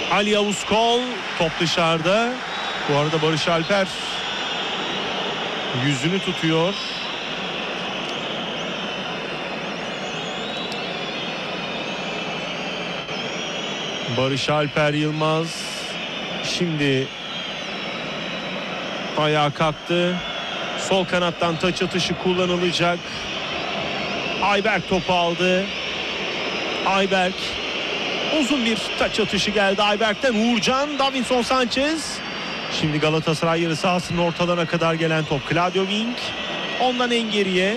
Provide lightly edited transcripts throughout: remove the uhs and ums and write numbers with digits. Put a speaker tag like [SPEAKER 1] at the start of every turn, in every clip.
[SPEAKER 1] Ali Yavuzkol, top dışarıda. Bu arada Barış Alper yüzünü tutuyor. Barış Alper Yılmaz şimdi ayağa kalktı. Sol kanattan taç atışı kullanılacak. Ayberk topu aldı. Ayberk, uzun bir taç atışı geldi Ayberk'ten. Uğurcan, Davinson Sanchez. Şimdi Galatasaray yarı sahasının ortalarına kadar gelen top. Claudio Wing. Ondan en geriye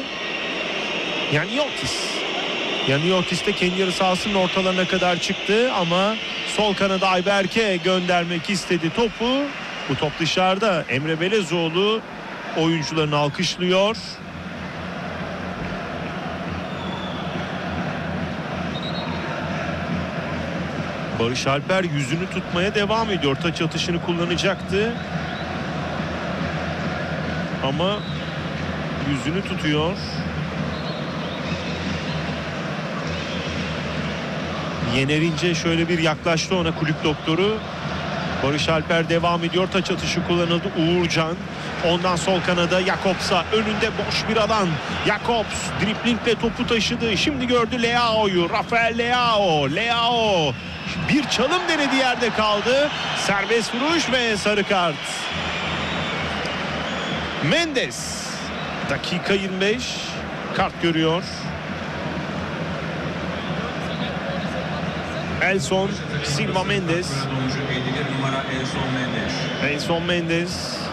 [SPEAKER 1] Yani Ortiz de kendi yarı sahasının ortalarına kadar çıktı ama sol kanada Ayberk'e göndermek istedi topu. Bu top dışarıda. Emre Belezoğlu oyuncularını alkışlıyor. Barış Alper yüzünü tutmaya devam ediyor. Taç atışını kullanacaktı. Ama yüzünü tutuyor. Yener İnce şöyle bir yaklaştı ona, kulüp doktoru. Barış Alper devam ediyor. Taç atışı kullanıldı. Uğurcan. Ondan sol kanada Jakobs'a. Önünde boş bir alan. Jakobs driplingle topu taşıdı. Şimdi gördü Leao'yu. Rafael Leao. Leao bir çalım denedi, yerde kaldı. Serbest vuruş ve sarı kart. Mendes dakika 25 kart görüyor. Elson Silva Mendes. Elson Mendes.